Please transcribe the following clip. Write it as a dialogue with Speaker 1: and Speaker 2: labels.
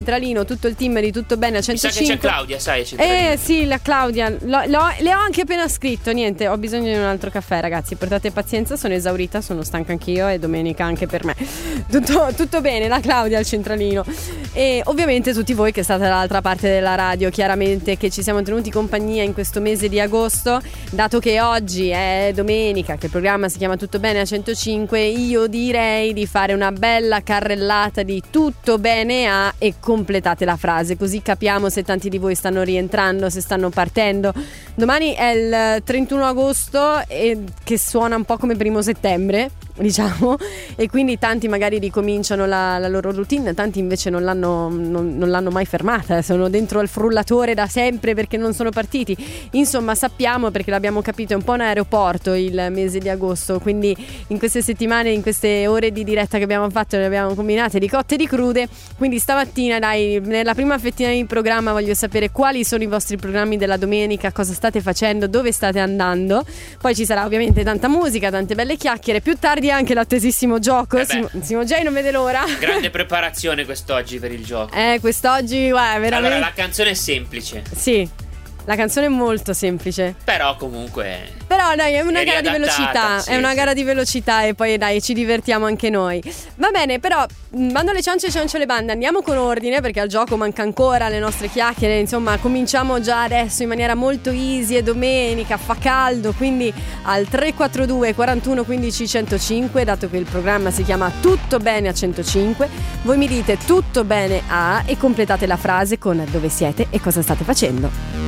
Speaker 1: centralino, tutto il team di Tutto Bene a 105.
Speaker 2: Mi sa che c'è Claudia, sai, centralino.
Speaker 1: Sì, la Claudia, le ho anche appena scritto. Niente, ho bisogno di un altro caffè, ragazzi, portate pazienza, sono esaurita, sono stanca anch'io e domenica anche per me. Tutto bene, la Claudia al centralino. E ovviamente tutti voi che state dall'altra parte della radio, chiaramente, che ci siamo tenuti compagnia in questo mese di agosto, dato che oggi è domenica, che il programma si chiama Tutto Bene a 105, io direi di fare una bella carrellata di Tutto Bene a e completate la frase, così capiamo se tanti di voi stanno rientrando, se stanno partendo. Domani è il 31 agosto che suona un po' come 1° settembre, diciamo, e quindi tanti magari ricominciano la loro routine, tanti invece non l'hanno mai fermata, sono dentro al frullatore da sempre perché non sono partiti. Insomma, sappiamo, perché l'abbiamo capito, è un po' un aeroporto il mese di agosto, quindi in queste settimane, in queste ore di diretta che abbiamo fatto, le abbiamo combinate di cotte e di crude. Quindi stamattina, dai, nella prima fettina di programma voglio sapere quali sono i vostri programmi della domenica, cosa state facendo, dove state andando. Poi ci sarà ovviamente tanta musica, tante belle chiacchiere, più tardi anche l'attesissimo gioco. Simo J non vede l'ora. Grande
Speaker 2: preparazione quest'oggi per il gioco.
Speaker 1: Quest'oggi, veramente.
Speaker 2: Allora, la canzone è semplice.
Speaker 1: Sì, la canzone è molto semplice.
Speaker 2: Però comunque.
Speaker 1: Però dai, è una gara di velocità.
Speaker 2: Sì,
Speaker 1: è una gara di velocità e poi dai, ci divertiamo anche noi. Va bene, però bando alle ciance le bande, andiamo con ordine perché al gioco manca ancora, le nostre chiacchiere. Insomma, cominciamo già adesso in maniera molto easy, è domenica, fa caldo, quindi al 342 41 15 105, dato che il programma si chiama Tutto Bene a 105, voi mi dite Tutto Bene a e completate la frase con dove siete e cosa state facendo.